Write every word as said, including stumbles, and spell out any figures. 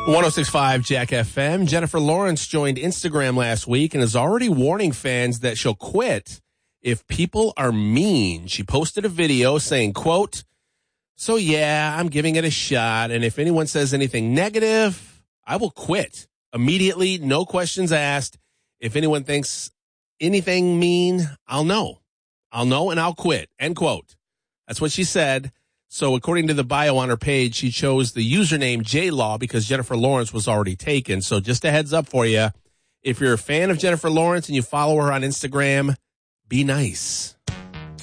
one oh six point five Jack F M. Jennifer Lawrence joined Instagram last week and is already warning fans that she'll quit if people are mean. She posted a video saying, quote, "So yeah, I'm giving it a shot, and if anyone says anything negative, I will quit immediately, no questions asked. If anyone thinks anything mean, I'll know. I'll know and I'll quit," end quote. That's what she said. So according to the bio on her page, she chose the username J-Law because Jennifer Lawrence was already taken. So just a heads up for you. If you're a fan of Jennifer Lawrence and you follow her on Instagram, be nice.